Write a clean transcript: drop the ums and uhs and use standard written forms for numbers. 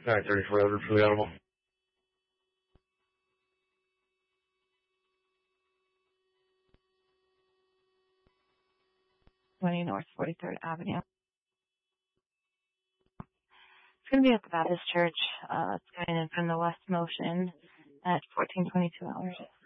9:30 for Edward for the animal. 20 North 43rd Avenue. It's going to be at the Baptist Church. It's going in from the West Motion at 1422 hours.